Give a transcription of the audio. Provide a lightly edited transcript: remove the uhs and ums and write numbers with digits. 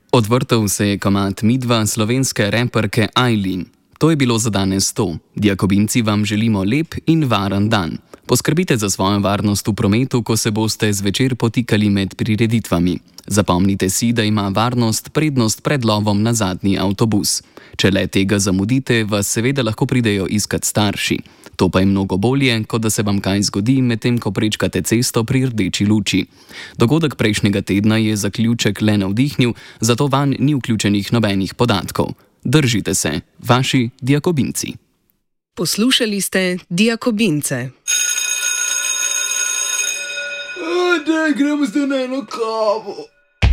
Odvrtel se je komad Midva slovenske raperke Aileen. To je bilo za danes to. Diakobinci vam želimo lep in varen dan. Poskrbite za svojo varnost v prometu, ko se boste zvečer potikali med prireditvami. Zapomnite si, da ima varnost prednost pred lovom na zadnji avtobus. Če le tega zamudite, vas seveda lahko pridejo iskat starši. To pa je mnogo bolje, kot da se vam kaj zgodi, medtem ko prečkate cesto pri rdeči luči. Dogodek prejšnjega tedna je zaključek le navdihnil, zato vanj ni vključenih nobenih podatkov. Držite se, vaši diakobinci. Poslušali ste Diakobince. Daj, gremo zdaj na eno kavo.